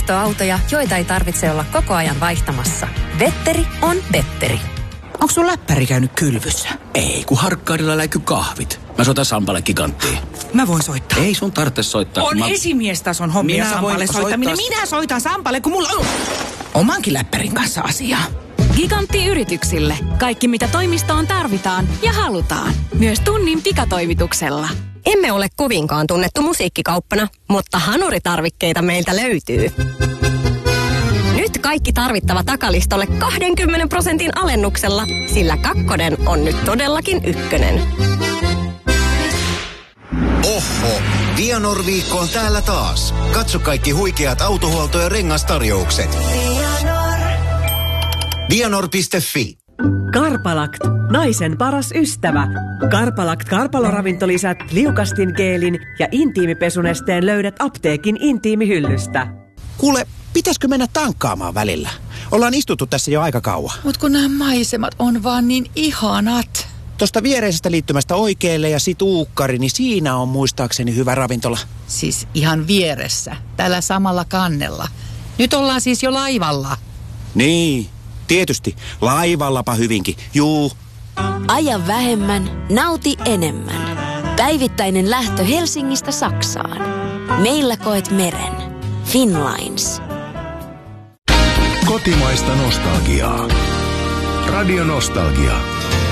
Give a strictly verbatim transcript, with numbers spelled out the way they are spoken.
vaihtoautoja, joita ei tarvitse olla koko ajan vaihtamassa. Vetteri on Vetteri. Onko sun läppäri käynyt kylvyssä? Ei, kun Harkkaudella läiky kahvit. Mä soitan Sampalle Giganttiin. Mä voin soittaa. Ei sun tarvitse soittaa. On mä... esimiestason hommia Minä Sampalle soittaminen. soittaa... Minä soitan Sampalle, kun mulla on omankin läppärin kanssa asiaa. Gigantti yrityksille. Kaikki mitä toimistoon tarvitaan ja halutaan. Myös tunnin pikatoimituksella. Emme ole kovinkaan tunnettu musiikkikauppana, mutta hanuritarvikkeita meiltä löytyy. Nyt kaikki tarvittava takalistolle kaksikymmentä prosentin alennuksella, sillä kakkonen on nyt todellakin ykkönen. Oho, Vianor-viikko on täällä taas. Katso kaikki huikeat autohuolto- ja rengastarjoukset. Vianor. Vianor piste fi. Karpalakt, naisen paras ystävä. Karpalakt karpaloravintolisät, liukastin geelin ja intiimipesunesteen löydät apteekin intiimihyllystä. Kuule, pitäisikö mennä tankkaamaan välillä? Ollaan istuttu tässä jo aika kauan. Mut kun nämä maisemat on vaan niin ihanat. Tuosta viereisestä liittymästä oikealle ja sit uukkari, niin siinä on muistaakseni hyvä ravintola. Siis ihan vieressä, tällä samalla kannella. Nyt ollaan siis jo laivalla. Niin, tietysti. Laivallapa hyvinkin, juu. Aja vähemmän, nauti enemmän. Päivittäinen lähtö Helsingistä Saksaan. Meillä koet meren. Finnlines. Kotimaista nostalgiaa. Radio Nostalgia.